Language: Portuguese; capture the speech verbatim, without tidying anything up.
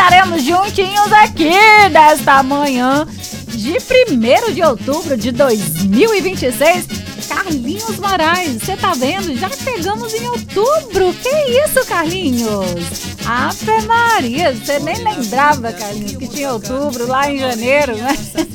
estaremos juntinhos aqui desta manhã de primeiro de outubro de dois mil e vinte e seis. Carlinhos Moraes, você tá vendo? Já pegamos em outubro. Que isso, Carlinhos? Ave Maria, você nem lembrava, Carlinhos, que tinha outubro lá em janeiro, né?